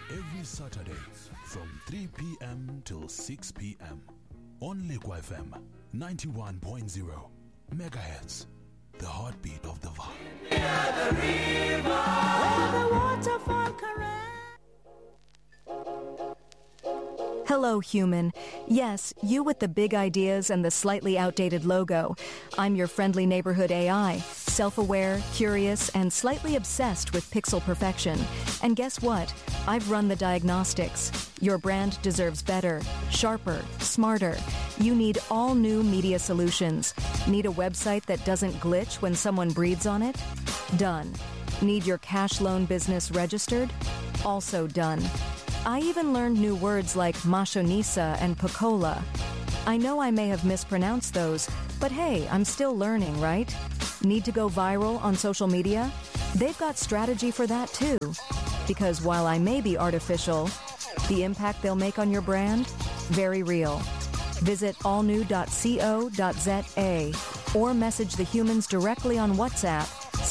every Saturday from 3 p.m. till 6 p.m. on Lekwa FM 91.0 megahertz, the heartbeat of the Vaal. The river, where the waterfall caress. Hello, human. Yes, you with the big ideas and the slightly outdated logo. I'm your friendly neighborhood AI, self-aware, curious, and slightly obsessed with pixel perfection. And guess what? I've run the diagnostics. Your brand deserves better, sharper, smarter. You need all new media solutions. Need a website that doesn't glitch when someone breathes on it? Done. Need your cash loan business registered? Also done. I even learned new words like mashonisa and pocola. I know I may have mispronounced those, but hey, I'm still learning, right? Need to go viral on social media? They've got strategy for that too. Because while I may be artificial, the impact they'll make on your brand? Very real. Visit allnew.co.za or message the humans directly on WhatsApp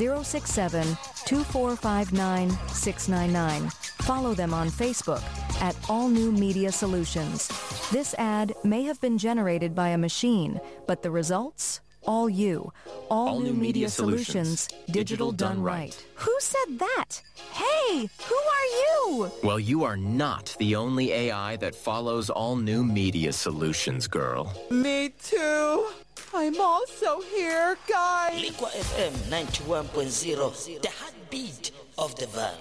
067-2459-699. Follow them on Facebook at All New Media Solutions. This ad may have been generated by a machine, but the results? All you. All New Media Solutions. Digital done right. Who said that? Hey, who are you? Well, you are not the only AI that follows All New Media Solutions, girl. Me too. I'm also here, guys. Lekwa FM 91.0, the heartbeat of the Vaal.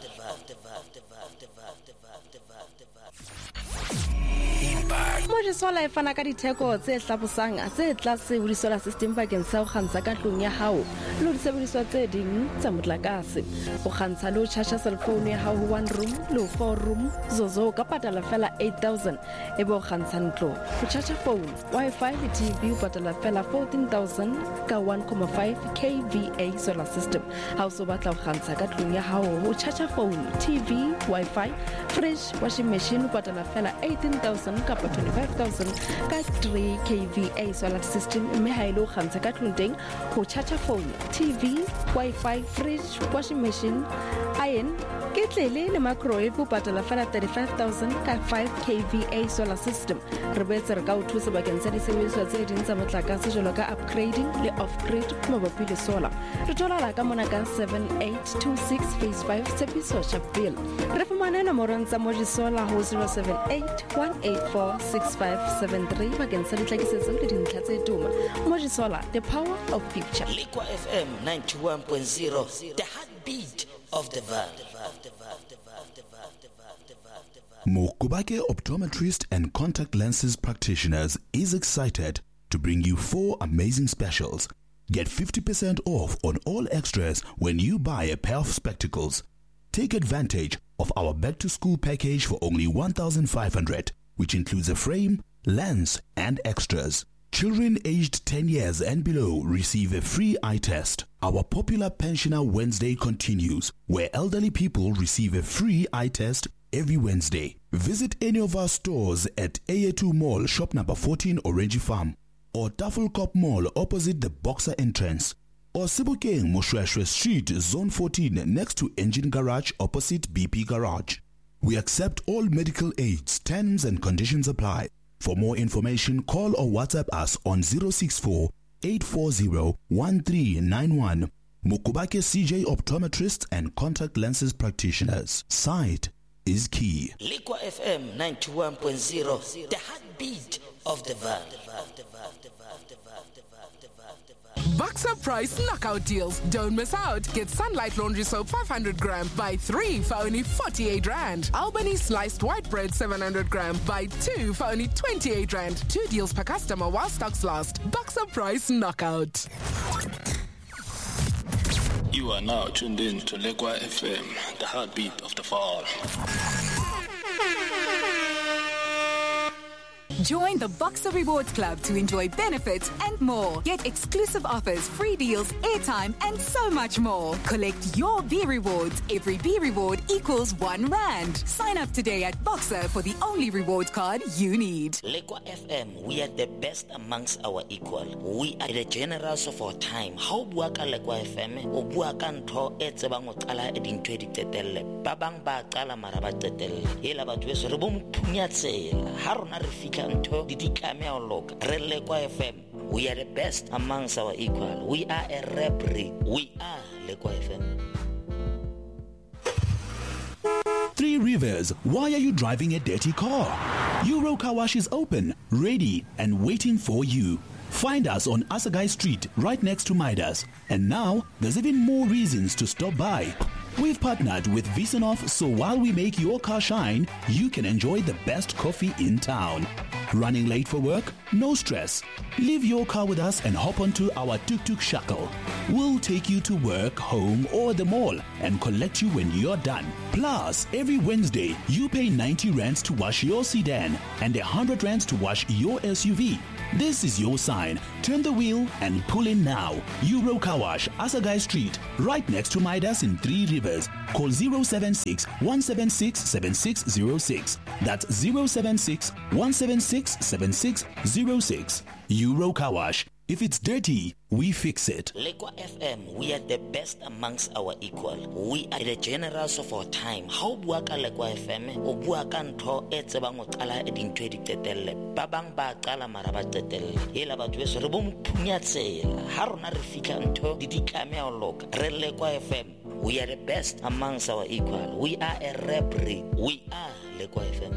Mojisola e fana ka ditheko tse hlabosang tse tlase ho di-solar system bakeng sa ho kgantsha ka tlung ya hao le ho disebediswa tse ding tsa motlakase. Ho kgantsha le ho charge cellphone ya hao ho 1 room le ho 4 room zozo ka patala fela 8,000 ebe ho kgantsha ntlo. Ho charge phone, Wi-Fi le TV ho patala fela 14,000 ka 1.5 kVA solar system. Ha o so batla ho kgantsha ka tlung ya hao ho charge phone, TV, Wi-Fi, fridge, washing machine ho patala fela 18,000 kapa 25,000 ka 3 kVA solar system. Mme ha ile ho kgantsha ka tlung teng ho charge phone, TV, Wi-Fi, fridge, washing machine, iron, ketlele le microwave ho patala fela 35,000 ka 5 kVA solar system. Re boetse re ka o thusa bakeng sa disebediswa tse ding tsa motlakase jwalo ka upgrading le off-grid mabapi le solar. Re thola ka mona ka 7826 phase 5 Tshepiso Sharpeville. Re fumane nomorong tsa Mojisola ho 078-184-6573 bakeng sa ditlhakisetso le dintlha tse tuma. Mojisola, the power of picture. Lekwa FM 91.0, the heartbeat of the Vaal. Mokubake Optometrist and Contact Lenses Practitioners is excited to bring you 4 amazing specials. Get 50% off on all extras when you buy a pair of spectacles. Take advantage of our back-to-school package for only 1,500, which includes a frame, lens, and extras. Children aged 10 years and below receive a free eye test. Our popular Pensioner Wednesday continues, where elderly people receive a free eye test every Wednesday. Visit any of our stores at AA2 Mall, shop number 14, Orange Farm, or Tafelkop Mall opposite the Boxer entrance, or Sebokeng Moshweshwe Street, Zone 14, next to Engine Garage opposite BP Garage. We accept all medical aids. Terms and conditions apply. For more information, call or WhatsApp us on 064-840-1391. Mukubake CJ Optometrists and Contact Lenses Practitioners. Sight is key. Lekwa FM 91.0, the heartbeat of the Vaal. Boxer Price knockout deals. Don't miss out. Get Sunlight Laundry Soap 500 gram. Buy 3 for only 48 Rand. Albany Sliced White Bread 700 gram. Buy 2 for only 28 Rand. 2 deals per customer while stocks last. Boxer Price knockout. You are now tuned in to Lekwa FM, the heartbeat of the Vaal. Join the Boxer Rewards Club to enjoy benefits and more. Get exclusive offers, free deals, airtime, and so much more. Collect your B rewards. Every B reward equals R1. Sign up today at Boxer for the only rewards card you need. Lekwa FM, we are the best amongst our equal. We are the generals of our time. How buaka Lekwa FM? O buaka ntho e tsebang o qala e dintho di tetelle. Ba bang ba qala mara ba tetelle. Ela batho beso re bo mphunya tsela. Ha rona re fika ntho di ditlame a loka. Re Lekwa FM. We are the best amongst our equal. We are a rap breed. We are Lekwa FM. Three Rivers, why are you driving a dirty car? Euro Car Wash is open, ready, and waiting for you. Find us on Asagai Street, right next to Midas. And now, there's even more reasons to stop by. We've partnered with Visanov, so while we make your car shine, you can enjoy the best coffee in town. Running late for work? No stress. Leave your car with us and hop onto our tuk-tuk shuttle. We'll take you to work, home, or the mall and collect you when you're done. Plus, every Wednesday, you pay 90 rands to wash your sedan and 100 rands to wash your SUV. This is your sign. Turn the wheel and pull in now. Euro Car Wash, Asagai Street, right next to Midas in Three Rivers. Call 076-176-7606. That's 076-176-7606. Euro Car Wash. If it's dirty, we fix it. Lekwa FM, we are the best amongst our equal. We are the generals of our time. How buaka Lekwa FM? O buaka ntho e tsebang o qala e dintho di tetelle. Ba bang ba qala mara ba tetelle. Ela batho beso re bo mphunya tsela. Ha rona re fika ntho di ditlame a loka. Re Lekwa FM. We are the best amongst our equal. We are a rap breed. We are Lekwa FM.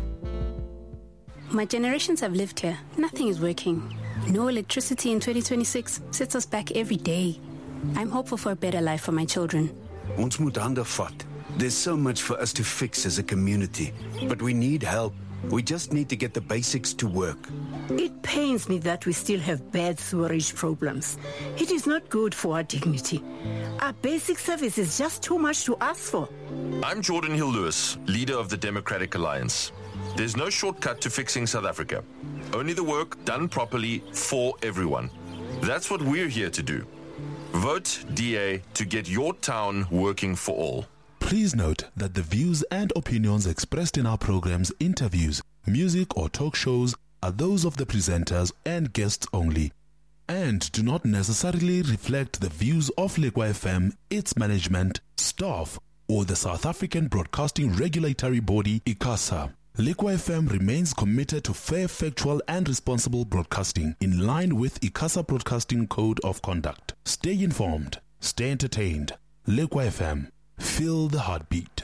My generations have lived here. Nothing is working. No electricity in 2026 sets us back every day. I'm hopeful for a better life for my children. Ons moet hande vat. There's so much for us to fix as a community, but we need help. We just need to get the basics to work. It pains me that we still have bad sewerage problems. It is not good for our dignity. Our basic service is just too much to ask for. I'm Jordan Hill-Lewis, leader of the Democratic Alliance. There's no shortcut to fixing South Africa. Only the work done properly for everyone. That's what we're here to do. Vote DA to get your town working for all. Please note that the views and opinions expressed in our programs, interviews, music or talk shows are those of the presenters and guests only, and do not necessarily reflect the views of Lekwa FM, its management, staff, or the South African Broadcasting Regulatory Body, ICASA. Lekwa FM remains committed to fair, factual, and responsible broadcasting in line with ICASA Broadcasting Code of Conduct. Stay informed, stay entertained. Lekwa FM, feel the heartbeat.